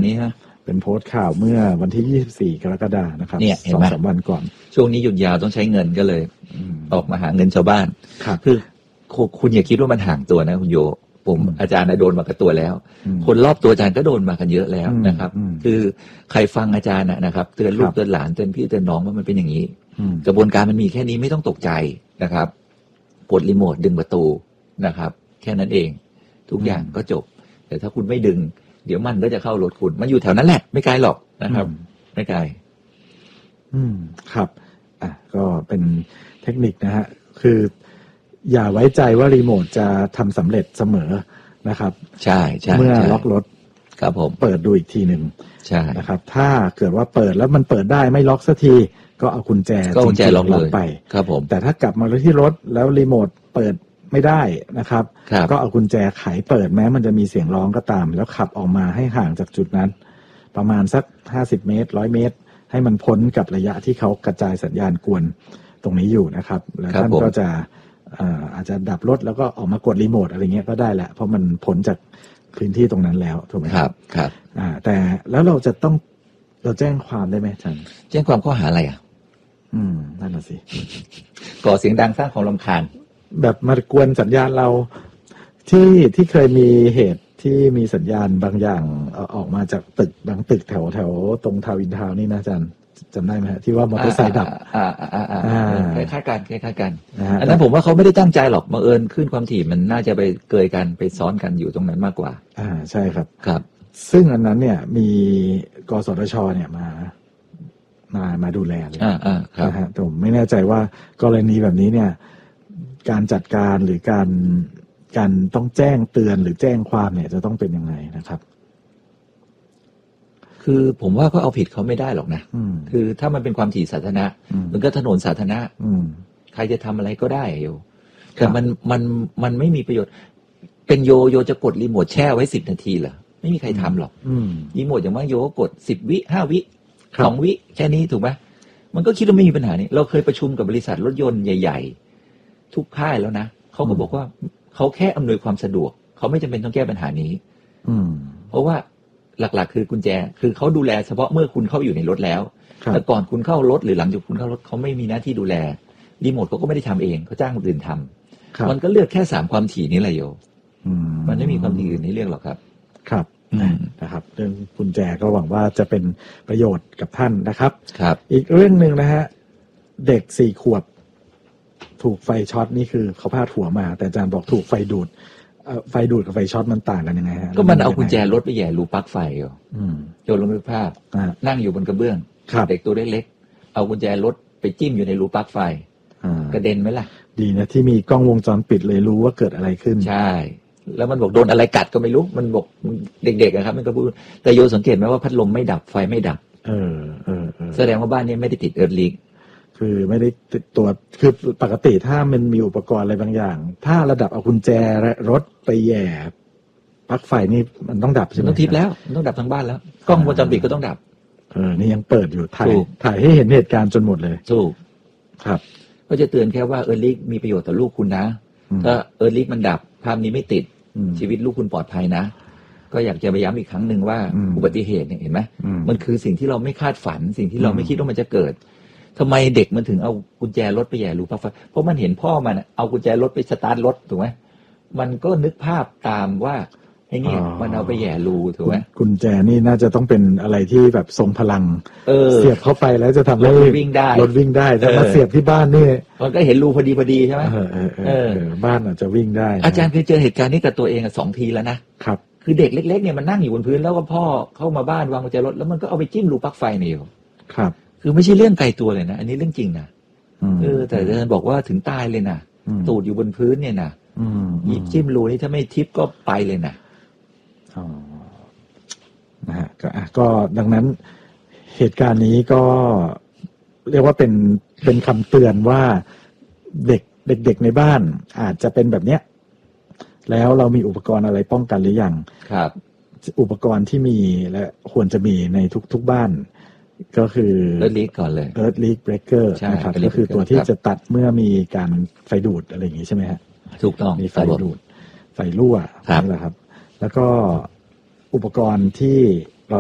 นี้ฮะเป็นโพสต์ข่าวเมื่อวันที่24 กรกฎาคมนะครับ 2-3 วันก่อนช่วงนี้หยุดยาวต้องใช้เงินก็เลยออกมาหาเงินชาวบ้านคือคุณอย่าคิดว่ามันห่างตัวนะคุณโยผมอาจารย์โดนมากับตัวแล้วคนรอบตัวอาจารย์ก็โดนมากันเยอะแล้วนะครับคือใครฟังอาจารย์นะครับเตือนลูกเตือนหลานเตือนพี่เตือนน้องว่ามันเป็นอย่างนี้กระบวนการมันมีแค่นี้ไม่ต้องตกใจนะครับกดรีโมทดึงประตูนะครับแค่นั้นเองทุกอย่างก็จบแต่ถ้าคุณไม่ดึงเดี๋ยวมันก็จะเข้ารถคุณมันอยู่แถวนั้นแหละไม่ไกลหรอกนะครับไม่ไกลครับก็เป็นเทคนิคนะฮะคืออย่าไว้ใจว่ารีโมทจะทำสำเร็จเสมอนะครับใช่ใช่เมื่อล็อกรถครับผมเปิดดูอีกทีหนึ่งใช่นะครับถ้าเกิดว่าเปิดแล้วมันเปิดได้ไม่ล็อกสักทีก็เอากุญแจล็อกไปครับผมแต่ถ้ากลับมาที่รถแล้วรีโมทเปิดไม่ได้นะครับก็เอากุญแจไขเปิดแม้มันจะมีเสียงร้องก็ตามแล้วขับออกมาให้ห่างจากจุดนั้นประมาณสัก50 เมตร100 เมตรให้มันพ้นกับระยะที่เขากระจายสัญญาณกวนตรงนี้อยู่นะครับแล้วท่านก็จะอาจจะดับรถแล้วก็ออกมากดรีโมทอะไรเงี้ยก็ได้แหละเพราะมันพ้นจากพื้นที่ตรงนั้นแล้วถูกไหมครับครับแต่แล้วเราจะต้องเราแจ้งความได้ไหมอาจารย์แจ้งความข้อหาอะไรนั่นน่ะสิก่อเสียงดังสร้างความรำคาญแบบมากวนสัญญาณเราที่เคยมีเหตุที่มีสัญญาณบางอย่างออกมาจากตึกบางตึกแถวตรงทาวน์อินทาวน์นี่นะอาจารย์จำได้ไหมฮะที่ว่ามอเตอร์ไซค์ดับคล้ายๆกันอันนั้นผมว่าเขาไม่ได้ตั้งใจหรอกบังเอิญขึ้นความถี่มันน่าจะไปเกยกันไปซ้อนกันอยู่ตรงนั้นมากกว่าใช่ครับครับซึ่งอันนั้นเนี่ยมีกสทชเนี่ยมาดูแลเลยนะฮะผมไม่แน่ใจว่ากรณีแบบนี้เนี่ยการจัดการหรือการต้องแจ้งเตือนหรือแจ้งความเนี่ยจะต้องเป็นยังไงนะครับคือผมว่าก็เอาผิดเขาไม่ได้หรอกนะคือถ้ามันเป็นความถี่สาธารณะมันก็ถนนสาธารณะใครจะทำอะไรก็ได้โยแต่มันไม่มีประโยชน์เป็นโยจะกดรีโมทแช่ไว้10 นาทีเหรอไม่มีใครทำหรอกรีโมทอย่างมากโยก็กด10 วิ5 วิ2 วิแค่นี้ถูกไหมมันก็คิดว่าไม่มีปัญหานี้เราเคยประชุมกับบริษัทรถยนต์ใหญ่ๆทุกค่ายแล้วนะเขาก็บอกว่าเขาแค่อำนวยความสะดวกเขาไม่จำเป็นต้องแก้ปัญหานี้เพราะว่าหลักๆคือกุญแจคือเขาดูแลเฉพาะเมื่อคุณเข้าอยู่ในรถแล้วแต่ก่อนคุณเข้ารถหรือหลังจากคุณเข้ารถเขาไม่มีหน้าที่ดูแลรีโมทเขาก็ไม่ได้ทำเองเขาจ้างคนอื่นทำมันก็เลือกแค่3 ความถี่นี้แหละโยมันไม่มีความถี่อื่นให้เลือกหรอกครับครับนะครับเรื่องกุญแจก็หวังว่าจะเป็นประโยชน์กับท่านนะครับครับอีกเรื่องนึงนะฮะเด็ก4 ขวบถูกไฟช็อตนี่คือเขาพาดหัวมาแต่อาจารย์บอกถูกไฟดูดกับไฟช็อตมันต่างกันยังไงฮะก็มันเอากุญแจรถไปแย่รูปลั๊กไฟโยนลงในภาพนั่งอยู่บนกระเบื้องเด็กตัวเล็กๆเอากุญแจรถไปจิ้มอยู่ในรูปลั๊กไฟกระเด็นไหมล่ะดีนะที่มีกล้องวงจรปิดเลยรู้ว่าเกิดอะไรขึ้นใช่แล้วมันบอกโดนอะไรกัดก็ไม่รู้มันบอกเด็กๆนะครับมันก็พูดแต่โยสังเกตไหมว่าพัดลมไม่ดับไฟไม่ดับแสดงว่าบ้านนี้ไม่ได้ติดเอิร์ธลีกคือไม่ได้ติดตัวคือปกติถ้ามันมีอุปกรณ์อะไรบางอย่างถ้าระดับเอากุญแจรถไปแย่ปลั๊กไฟนี่มันต้องดับใช่ไหมต้องทิปแล้วมันต้องดับทั้งบ้านแล้วกล้องวงจรปิดก็ต้องดับนี่ยังเปิดอยู่ถ่ายให้เห็นเหตุการณ์จนหมดเลยถูกครับก็จะเตือนแค่ว่าเอิร์ธลีกมีประโยชน์ต่อลูกคุณนะถ้าเอิร์ธลีกมันดับภาพนี้ไม่ติดชีวิตลูกคุณปลอดภัยนะก็อยากจะไปย้ำอีกครั้งหนึ่งว่าอุบัติเหตุเนี่ยเห็นไหมมันคือสิ่งที่เราไม่คาดฝันสิ่งที่เราไม่คิดว่ามันจะเกิดทำไมเด็กมันถึงเอากุญแจรถไปแย่รูปลั๊กไฟเพราะมันเห็นพ่อมันเอากุญแจรถไปสตาร์ทรถถูกไหมมันก็นึกภาพตามว่าไอ้นี่มันเอาไปแย่รูถูกไหมกุญแจนี่น่าจะต้องเป็นอะไรที่แบบทรงพลังเสียบเข้าไปแล้วจะทำให้รถวิ่งได้แต่มาเสียบที่บ้านนี่มันก็เห็นรูพอดีใช่ไหมบ้านอาจจะวิ่งได้อาจารย์เคยเจอเหตุการณ์นี้กับตัวเอง2 ทีแล้วนะครับคือเด็กเล็กๆเนี่ยมันนั่งอยู่บนพื้นแล้วก็พ่อเข้ามาบ้านวางกุญแจรถแล้วมันก็เอาไปจิ้มรูปลั๊กไฟนี่ครับคือไม่ใช่เรื่องไกลตัวเลยนะอันนี้เรื่องจริงนะแต่อาจารย์บอกว่าถึงตายเลยนะตูดอยู่บนพื้นเนี่ยนะหยิบจิ้มรูนี่ถ้าไม่ทิปก็ไปเลยนะนะฮะก็ดังนั้นเหตุการณ์นี้ก็เรียกว่าเป็นคำเตือนว่าเด็กในบ้านอาจจะเป็นแบบเนี้ยแล้วเรามีอุปกรณ์อะไรป้องกันหรือยังครับอุปกรณ์ที่มีและควรจะมีในทุกบ้านก็คือ Earth Leak ก่อนเลย Earth Leak Breaker นะครับก็คือตัวที่จะตัดเมื่อมีการไฟดูดอะไรอย่างนี้ใช่ไหมฮะถูกต้องมีไฟดูดไฟรั่วนี่แหละครับแล้วก็อุปกรณ์ที่